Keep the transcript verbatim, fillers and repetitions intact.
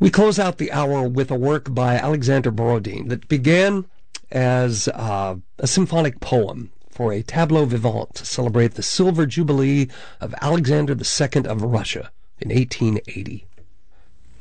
We close out the hour with a work by Alexander Borodin that began as uh, a symphonic poem for a tableau vivant to celebrate the silver jubilee of Alexander the Second of Russia in eighteen eighty.